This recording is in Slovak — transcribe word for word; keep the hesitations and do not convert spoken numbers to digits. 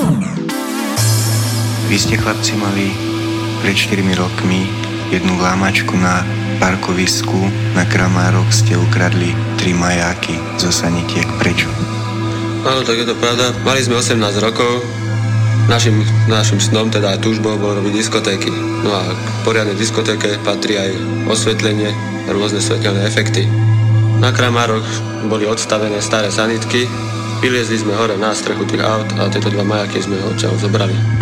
Vy ste, chlapci, mali pred štyrmi rokmi jednu lámačku na parkovisku. Na Kramároch ste ukradli tri majáky zo sanitiek. Prečo? Áno, tak je to pravda. Mali sme osemnásť rokov. Našim, našim snom, teda túžbou, bolo robiť diskotéky. No a k poriadnej diskotéke patrí aj osvetlenie, rôzne svetelné efekty. Na Kramároch boli odstavené staré sanitky. Vyliezli sme hore na strechu tých aut a tieto dva majáky sme odtiaľ zobrali.